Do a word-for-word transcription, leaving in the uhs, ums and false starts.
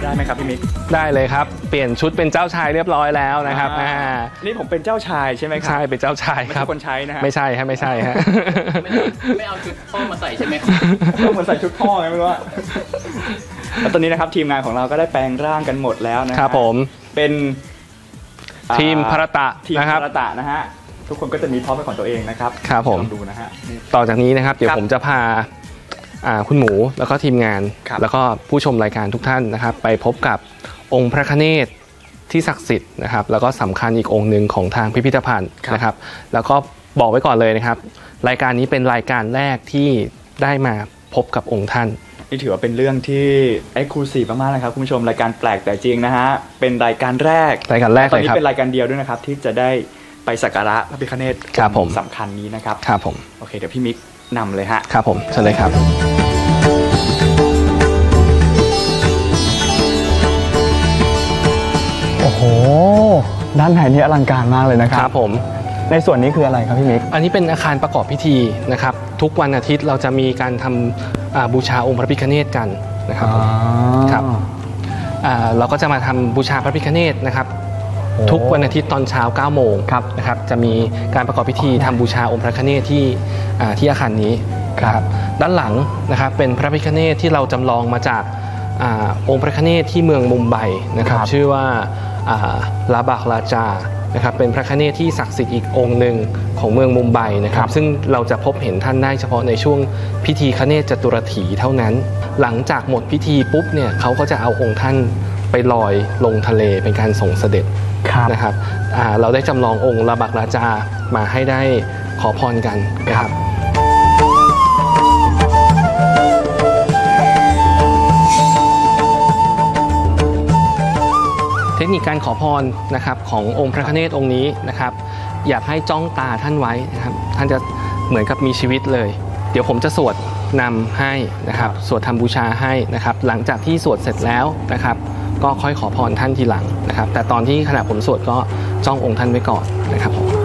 ได้ไหมครับพี่มิกได้เลยครับเปลี่ยนชุดเป็นเจ้าชายเรียบร้อยแล้วนะครับอ่านี่ผมเป็นเจ้าชายใช่ไหมครับใช่เป็นเจ้าชายครับไม่ใช่คนใช้นะฮะไม่ใช่ฮะไม่ใช่ฮะไม่เอาชุดพ่อมาใส่ใช่ไหมครับเหมือนใส่ชุดพ่อไงไม่รู้ว่าแล้วตอนนี้นะครับทีมงานของเราก็ได้แปลงร่างกันหมดแล้วนะครับผมเป็นทีมพรตะทีมพรตะนะฮะทุกคนก็จะมีพร็อพเป็นของตัวเองนะครับครับผมดูนะฮะต่อจากนี้นะครับเดี๋ยวผมจะพาคุณหมูแล้วก็ทีมงานแล้วก็ผู้ชมรายการทุกท่านนะครับไปพบกับองค์พระคเนศที่ศักดิ์สิทธิ์นะครับแล้วก็สำคัญอีกองค์หนึ่งของทางพิพิธภัณฑ์นะครับแล้วก็บอกไว้ก่อนเลยนะครับรายการนี้เป็นรายการแรกที่ได้มาพบกับองค์ท่านนี่ถือว่าเป็นเรื่องที่เอ็กซ์คลูซีฟมากๆนะครับคุณผู้ชมรายการแปลกแต่จริงนะฮะเป็นรายการแรกรายการแรกเลยครับตอนนี้เป็นรายการเดียวด้วยนะครับที่จะได้ไปสักการะพระพิฆเนศสำคัญนี้นะครับครับผมโอเคเดี๋ยวพี่มิกนำเลยฮะครับผมเชิญเลยครับโอ้โหด้านในนี้อลังการมากเลยนะครับครับผมในส่วนนี้คืออะไรครับพี่มิกอันนี้เป็นอาคารประกอบพิธีนะครับทุกวันอาทิตย์เราจะมีการทำบูชาองค์พระพิฆเนศกันนะครับครับเราก็จะมาทำบูชาพระพิฆเนศนะครับทุกวันอาทิตย์ตอนเช้าเก้าโมงนะครับจะมีการประกอบพิธีทำบูชาองค์พระพิฆเนศที่ที่อาคารนี้ครับด้านหลังนะครับเป็นพระพิฆเนศที่เราจำลองมาจากองค์พระพิฆเนศที่เมืองมุมไบนะครับชื่อว่าลาบากลาจานะครับเป็นพระพิฆเนศที่ศักดิ์สิทธิ์อีกองค์หนึ่งของเมืองมุมไบนะครับซึ่งเราจะพบเห็นท่านได้เฉพาะในช่วงพิธีคเนศจตุรถีเท่านั้นหลังจากหมดพิธีปุ๊บเนี่ยเขาก็จะเอาองค์ท่านไปลอยลงทะเลเป็นการส่งเสด็จนะครับเราได้จำลององค์ลาบากลาจามาให้ได้ขอพรกันนะครับเทคนิคการขอพรนะครับขององค์พระคเนศองค์นี้นะครับอยากให้จ้องตาท่านไว้นะครับท่านจะเหมือนกับมีชีวิตเลยเดี๋ยวผมจะสวดนำให้นะครับสวดทำบูชาให้นะครับหลังจากที่สวดเสร็จแล้วนะครับก็ค่อยขอพรท่านทีหลังนะครับแต่ตอนที่ขณะผมสวดก็จ้ององค์ท่านไว้ก่อนนะครับ